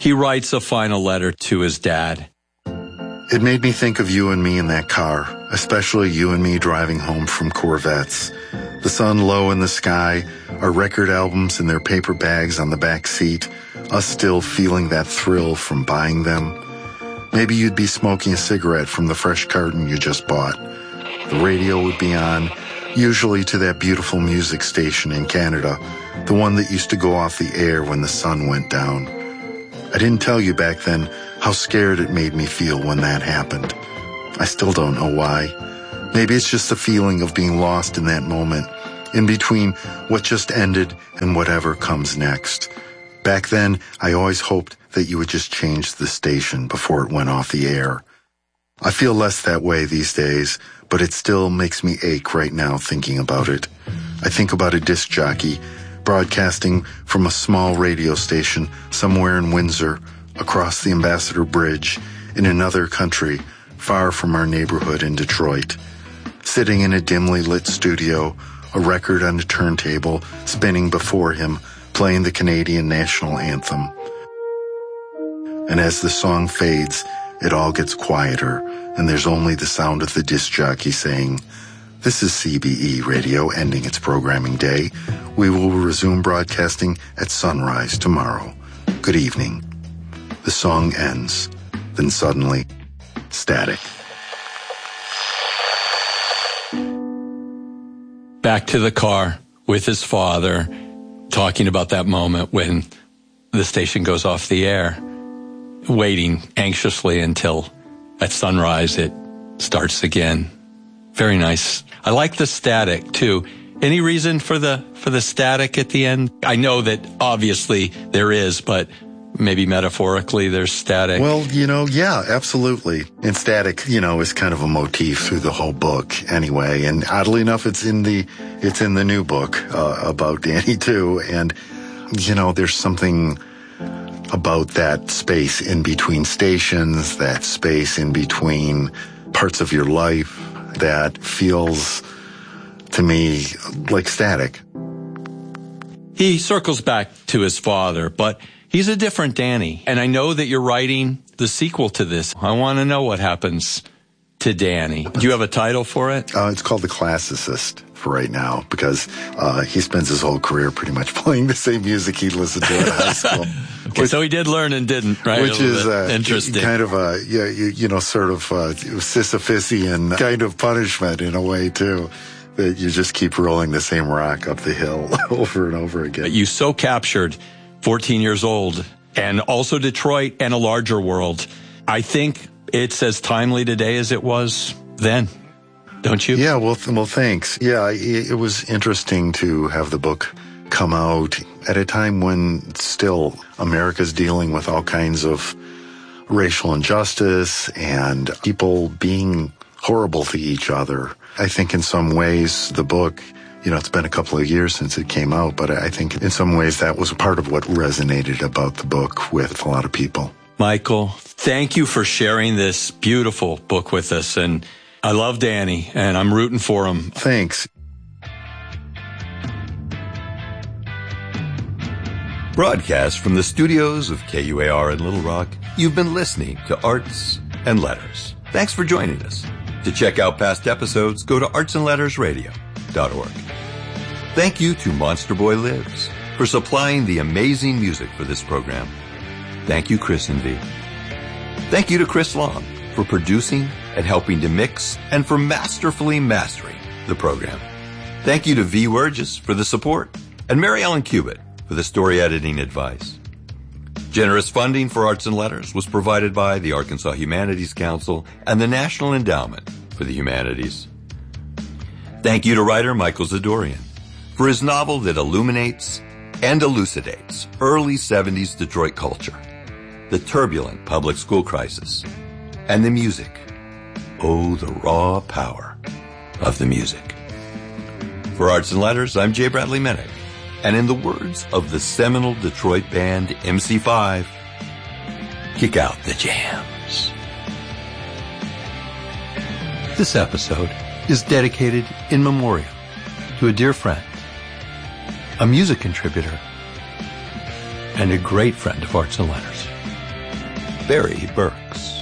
he writes a final letter to his dad. It made me think of you and me in that car, especially you and me driving home from Corvettes. The sun low in the sky, our record albums in their paper bags on the back seat, us still feeling that thrill from buying them. Maybe you'd be smoking a cigarette from the fresh carton you just bought. The radio would be on, usually to that beautiful music station in Canada, the one that used to go off the air when the sun went down. I didn't tell you back then how scared it made me feel when that happened. I still don't know why. Maybe it's just the feeling of being lost in that moment, in between what just ended and whatever comes next. Back then, I always hoped that you would just change the station before it went off the air. I feel less that way these days, but it still makes me ache right now thinking about it. I think about a disc jockey broadcasting from a small radio station somewhere in Windsor, across the Ambassador Bridge, in another country, far from our neighborhood in Detroit. Sitting in a dimly lit studio, a record on a turntable spinning before him, playing the Canadian national anthem. And as the song fades, it all gets quieter, and there's only the sound of the disc jockey saying, "This is CBE Radio ending its programming day. We will resume broadcasting at sunrise tomorrow. Good evening." The song ends. Then suddenly, static. Back to the car with his father, talking about that moment when the station goes off the air, waiting anxiously until at sunrise it starts again. Very nice. I like the static too. Any reason for the static at the end? I know that obviously there is, but maybe metaphorically there's static. Well, yeah, absolutely. And static, is kind of a motif through the whole book anyway. And oddly enough, it's in the new book about Danny too. And, there's something about that space in between stations, that space in between parts of your life that feels to me like static. He circles back to his father, but he's a different Danny. And I know that you're writing the sequel to this. I want to know what happens to Danny. Do you have a title for it? It's called The Classicist for right now, because he spends his whole career pretty much playing the same music he listened to in high school. Okay, so he did learn and didn't, right? Which is interesting. Kind of a, sort of Sisyphusian kind of punishment in a way, too. That you just keep rolling the same rock up the hill over and over again. You so captured 14 years old and also Detroit and a larger world. I think it's as timely today as it was then, don't you? Yeah, well, thanks. Yeah, it was interesting to have the book come out at a time when still America's dealing with all kinds of racial injustice and people being horrible to each other. I think in some ways the book, it's been a couple of years since it came out, but I think in some ways that was part of what resonated about the book with a lot of people. Michael, thank you for sharing this beautiful book with us. And I love Danny, and I'm rooting for him. Thanks. Broadcast from the studios of KUAR in Little Rock, you've been listening to Arts and Letters. Thanks for joining us. To check out past episodes, go to artsandlettersradio.org. Thank you to Monster Boy Lives for supplying the amazing music for this program. Thank you, Chris and V. Thank you to Chris Long for producing and helping to mix and for masterfully mastering the program. Thank you to V. Wurgis for the support and Mary Ellen Cubitt for the story editing advice. Generous funding for Arts and Letters was provided by the Arkansas Humanities Council and the National Endowment for the Humanities. Thank you to writer Michael Zadorian for his novel that illuminates and elucidates early 70s Detroit culture, the turbulent public school crisis, and the music. Oh, the raw power of the music. For Arts and Letters, I'm Jay Bradley Minnick. And in the words of the seminal Detroit band MC5, kick out the jams. This episode is dedicated in memoriam to a dear friend, a music contributor, and a great friend of Arts and Letters. Barry Burks.